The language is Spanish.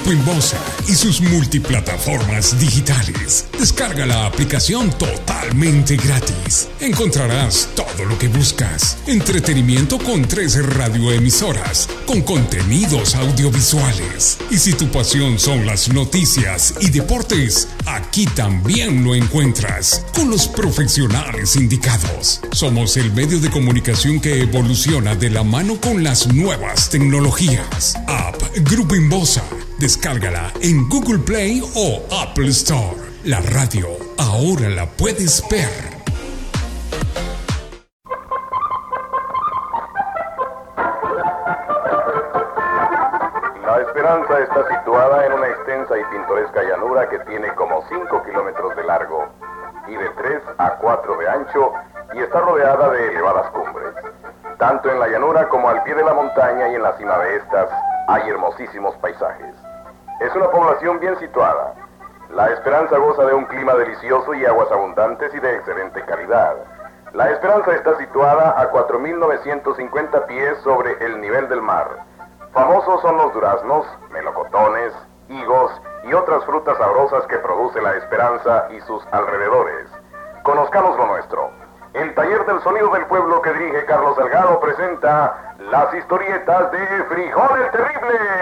Grupo Inbosa y sus multiplataformas digitales. Descarga la aplicación totalmente gratis. Encontrarás todo lo que buscas. Entretenimiento con 3 radioemisoras, con contenidos audiovisuales. Y si tu pasión son las noticias y deportes, aquí también lo encuentras, con los profesionales indicados. Somos el medio de comunicación que evoluciona de la mano con las nuevas tecnologías. App Grupo Inbosa. Descárgala en Google Play o Apple Store. La radio ahora la puedes ver. La Esperanza está situada en una extensa y pintoresca llanura que tiene como 5 kilómetros de largo y de 3 a 4 de ancho, y está rodeada de elevadas cumbres. Tanto en la llanura como al pie de la montaña y en la cima de estas hay hermosísimos paisajes. Es una población bien situada. La Esperanza goza de un clima delicioso y aguas abundantes y de excelente calidad. La Esperanza está situada a 4.950 pies sobre el nivel del mar. Famosos son los duraznos, melocotones, higos y otras frutas sabrosas que produce La Esperanza y sus alrededores. Conozcamos lo nuestro. El taller del sonido del pueblo que dirige Carlos Salgado presenta las historietas de Frijol el Terrible.